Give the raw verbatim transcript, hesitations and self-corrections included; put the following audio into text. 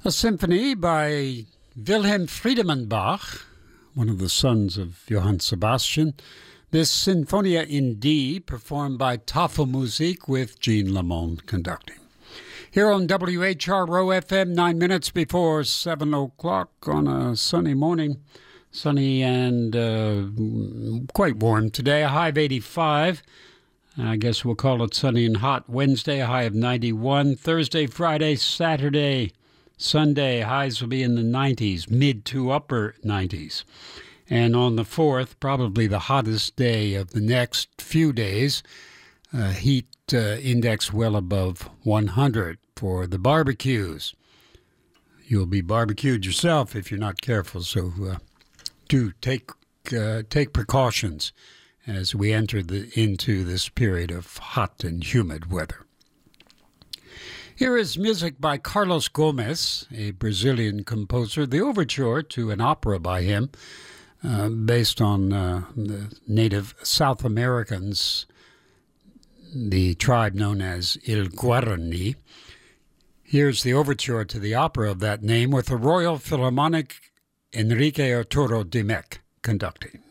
A symphony by Wilhelm Friedemann Bach, one of the sons of Johann Sebastian. This Sinfonia in D, performed by Tafelmusik with Jean Lamond conducting. Here on W H R O F M, nine minutes before seven o'clock on a sunny morning. Sunny and uh, quite warm today, a high of eighty-five. I guess we'll call it sunny and hot Wednesday, a high of ninety-one. Thursday, Friday, Saturday, Sunday, highs will be in the nineties, mid to upper nineties. And on the fourth, probably the hottest day of the next few days, uh, heat uh, index well above one hundred for the barbecues. You'll be barbecued yourself if you're not careful, so uh, do take uh, take precautions as we enter the, into this period of hot and humid weather. Here is music by Carlos Gomes, a Brazilian composer, the overture to an opera by him, uh, based on uh, the native South Americans, the tribe known as Il Guarani. Here's the overture to the opera of that name with the Royal Philharmonic Enrique Arturo Dimec conducting.